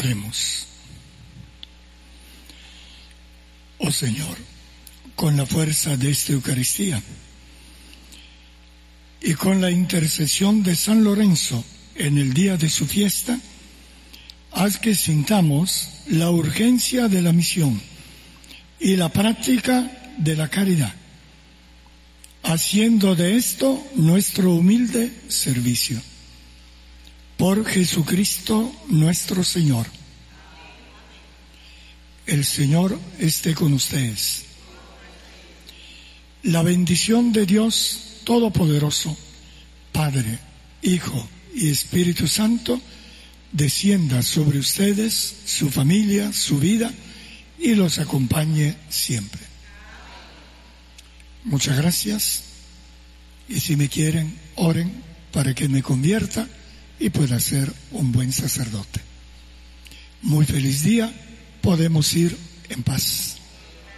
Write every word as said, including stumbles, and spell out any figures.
Oremos. Oh Señor, con la fuerza de esta Eucaristía y con la intercesión de San Lorenzo en el día de su fiesta, haz que sintamos la urgencia de la misión y la práctica de la caridad, haciendo de esto nuestro humilde servicio. Por Jesucristo nuestro Señor. El Señor esté con ustedes. La bendición de Dios Todopoderoso, Padre, Hijo y Espíritu Santo, descienda sobre ustedes, su familia, su vida, y los acompañe siempre. Muchas gracias. Y si me quieren, oren para que me convierta y pueda ser un buen sacerdote. Muy feliz día. Podemos ir en paz.